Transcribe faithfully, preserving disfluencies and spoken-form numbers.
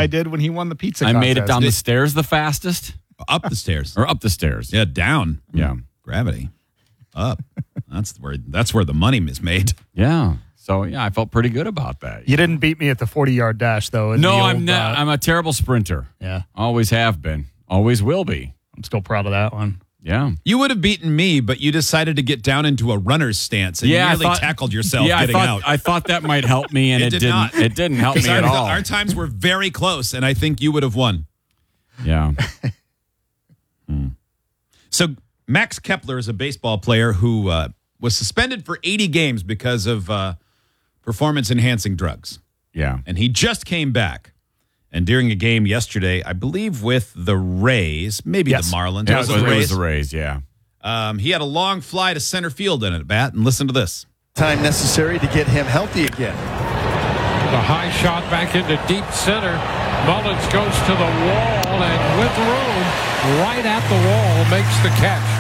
I did when he won the pizza I contest. made it down the stairs the fastest. Up the stairs. Or up the stairs. Yeah, down. Yeah. Gravity. Up. That's where that's where the money is made. Yeah. So, yeah, I felt pretty good about that. You didn't beat me at the forty-yard dash, though. in No, the I'm old, not. uh, I'm a terrible sprinter. Yeah. Always have been. Always will be. I'm still proud of that one. Yeah. You would have beaten me, but you decided to get down into a runner's stance and Yeah, I nearly thought- tackled yourself yeah, getting I thought, out. I thought that might help me, and It it, did didn't. not. It didn't help me 'Cause at our, all. Our times were very close, and I think you would have won. Yeah. hmm. So Max Kepler is a baseball player who uh, was suspended for eighty games because of uh, performance-enhancing drugs. Yeah. And he just came back. And during a game yesterday, I believe with the Rays, maybe Yes. the Marlins. Yeah, was it it was, the it Rays? was the Rays, yeah. Um, he had a long fly to center field in it, bat, and listen to this. Time necessary to get him healthy again. The high shot back into deep center. Mullins goes to the wall and with room, right at the wall, makes the catch.